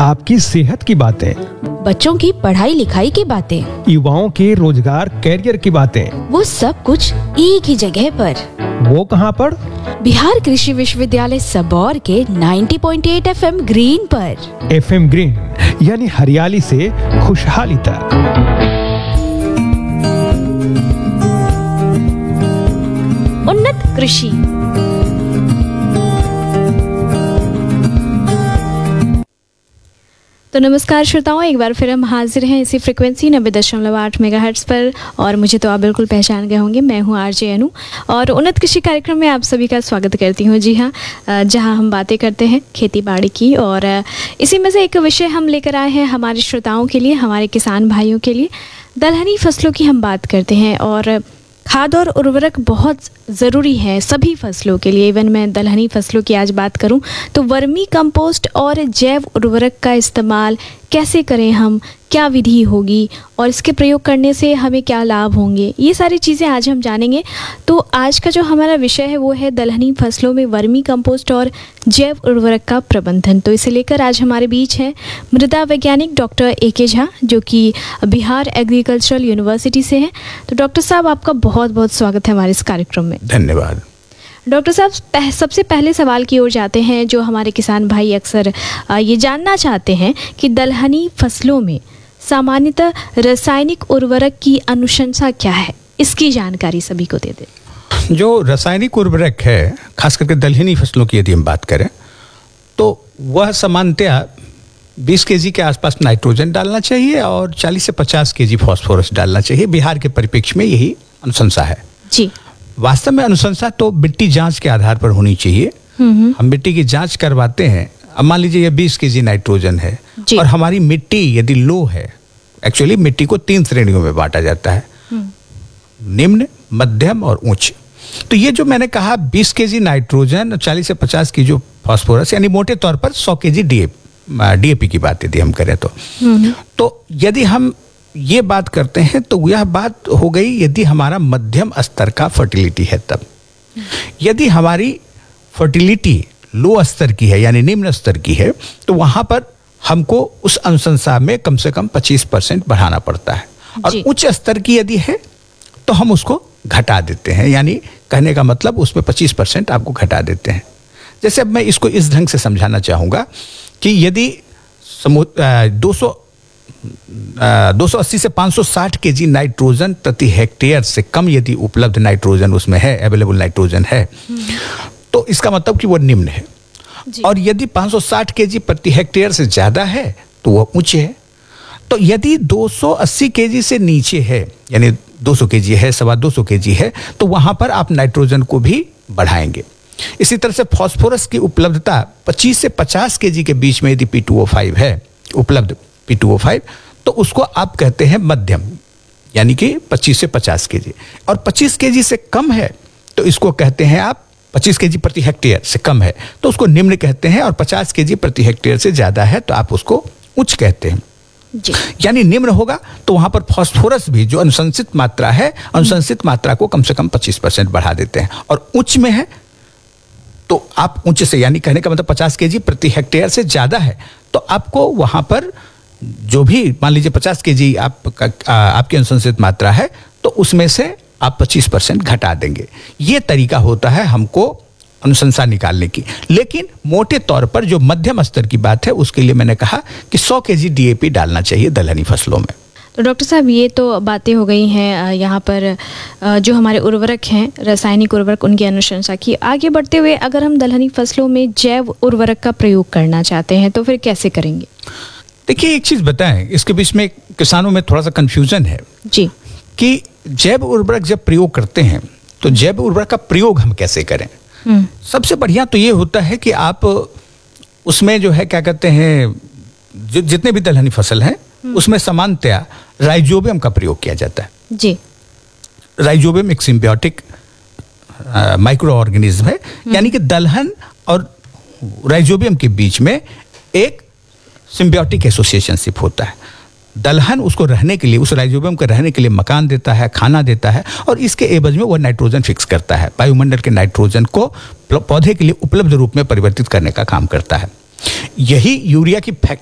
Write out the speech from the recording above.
आपकी सेहत की बातें, बच्चों की पढ़ाई लिखाई की बातें, युवाओं के रोजगार कैरियर की बातें, वो सब कुछ एक ही जगह पर। वो कहाँ पर? बिहार कृषि विश्वविद्यालय सबौर के 90.8 FM ग्रीन पर। FM ग्रीन यानी हरियाली से खुशहाली तक। उन्नत कृषि। तो नमस्कार श्रोताओं, एक बार फिर हम हाजिर हैं इसी फ्रिक्वेंसी 90.8 मेगाहर्ट्ज़ पर और मुझे तो आप बिल्कुल पहचान गए होंगे। मैं हूं आरजे अनु और उन्नत कृषि कार्यक्रम में आप सभी का स्वागत करती हूं। जी हाँ, जहां हम बातें करते हैं खेती बाड़ी की और इसी में से एक विषय हम लेकर आए हैं हमारे श्रोताओं के लिए, हमारे किसान भाइयों के लिए। दलहनी फसलों की हम बात करते हैं और खाद और उर्वरक बहुत ज़रूरी है सभी फसलों के लिए। इवन मैं दलहनी फसलों की आज बात करूं तो वर्मी कंपोस्ट और जैव उर्वरक का इस्तेमाल कैसे करें हम, क्या विधि होगी और इसके प्रयोग करने से हमें क्या लाभ होंगे, ये सारी चीज़ें आज हम जानेंगे। तो आज का जो हमारा विषय है वो है दलहनी फसलों में वर्मी कंपोस्ट और जैव उर्वरक का प्रबंधन। तो इसे लेकर आज हमारे बीच हैं मृदा वैज्ञानिक डॉक्टर AK झा, जो कि बिहार एग्रीकल्चरल यूनिवर्सिटी से हैं। तो डॉक्टर साहब, आपका बहुत बहुत स्वागत है हमारे इस कार्यक्रम में। धन्यवाद। डॉक्टर साहब, सबसे पहले सवाल की ओर जाते हैं जो हमारे किसान भाई अक्सर ये जानना चाहते हैं कि दलहनी फसलों में सामान्यतः रासायनिक उर्वरक की अनुशंसा क्या है, इसकी जानकारी सभी को दे दें। जो रासायनिक उर्वरक है, खास करके दलहनी फसलों की यदि हम बात करें तो वह सामान्यतः 20 kg के आसपास नाइट्रोजन डालना चाहिए और 40 से 50 kg फास्फोरस डालना चाहिए। बिहार के परिप्रेक्ष्य में यही अनुशंसा है जी। वास्तव में अनुशंसा तो मिट्टी जांच के आधार पर होनी चाहिए। हम मिट्टी की जांच करवाते हैं। अब मान लीजिए ये 20 kg नाइट्रोजन है और हमारी मिट्टी यदि लो है, एक्चुअली मिट्टी को 3 श्रेणियों में बांटा जाता है, निम्न, मध्यम और उच्च। तो ये जो मैंने कहा 20 kg नाइट्रोजन और 40 से 50 kg फास्फोरस, यानी मोटे तौर पर 100 kg DAP की बात यदि हम करें तो यदि हम ये बात करते हैं तो यह बात हो गई यदि हमारा मध्यम स्तर का फर्टिलिटी है तब। यदि हमारी फर्टिलिटी लो स्तर की है यानी निम्न स्तर की है तो वहां पर हमको उस अनुशंसा में कम से कम 25% बढ़ाना पड़ता है। और उच्च स्तर की यदि है तो हम उसको घटा देते हैं, यानी कहने का मतलब उसमें 25% आपको घटा देते हैं। जैसे अब मैं इसको इस ढंग से समझाना चाहूँगा कि यदि 280 से 560 kg नाइट्रोजन प्रति हेक्टेयर से कम यदि उपलब्ध नाइट्रोजन उसमें है, अवेलेबल नाइट्रोजन है, तो इसका मतलब कि वो निम्न है। और यदि 560 kg प्रति हेक्टेयर से ज़्यादा है तो वह उच्च है। तो यदि 280 kg से नीचे है, यानी 200 kg है, 225 kg है, तो वहाँ पर आप नाइट्रोजन को भी बढ़ाएंगे। इसी तरह से फास्फोरस की उपलब्धता 25 से 50 kg के बीच में यदि P2O5 है उपलब्ध, P2O5, तो उसको आप कहते हैं मध्यम, यानी कि 25 से 50 kg। और 25 kg से कम है तो इसको कहते हैं आप 25 kg प्रति हेक्टेयर से कम है तो उसको निम्न कहते हैं, और 50 kg प्रति हेक्टेयर से ज़्यादा है तो आप उसको उच्च कहते हैं जी। यानी निम्न होगा तो वहाँ पर फास्फोरस भी जो अनुशंसित मात्रा है, अनुशंसित मात्रा को कम से कम 25% बढ़ा देते हैं। और उच्च में है तो आप उच्च से, यानी कहने का मतलब 50 kg प्रति हेक्टेयर से ज़्यादा है तो आपको वहाँ पर जो भी मान लीजिए 50 kg आपकी अनुशंसित मात्रा है तो उसमें से आप 25% घटा देंगे। ये तरीका होता है हमको अनुशंसा निकालने की। लेकिन मोटे तौर पर जो मध्यम स्तर की बात है उसके लिए मैंने कहा कि 100 kg DAP डालना चाहिए दलहनी फसलों में। तो डॉक्टर साहब, ये तो बातें हो गई हैं यहाँ पर जो हमारे उर्वरक हैं, रासायनिक उर्वरक, उनकी अनुशंसा की। आगे बढ़ते हुए अगर हम दलहनी फसलों में जैव उर्वरक का प्रयोग करना चाहते हैं तो फिर कैसे करेंगे? देखिए, एक चीज़ बताएं, इसके बीच में किसानों में थोड़ा सा कंफ्यूजन है जी कि जैव उर्वरक जब प्रयोग करते हैं तो जैव उर्वरक का प्रयोग हम कैसे करें। सबसे बढ़िया तो ये होता है कि आप उसमें जो है क्या कहते हैं, जितने भी दलहनी फसल हैं उसमें सामान्यतया राइजोबियम का प्रयोग किया जाता है जी। राइजोबियम एक सिम्बियोटिक माइक्रो ऑर्गेनिज्म है, यानी कि दलहन और राइजोबियम के बीच में एक सिम्बियोटिक एसोसिएशनशिप होता है। दलहन उसको रहने के लिए, उस राइजोबियम को रहने के लिए मकान देता है, खाना देता है, और इसके एवज में वो नाइट्रोजन फिक्स करता है, वायुमंडल के नाइट्रोजन को पौधे के लिए उपलब्ध रूप में परिवर्तित करने का काम करता है। यही यूरिया की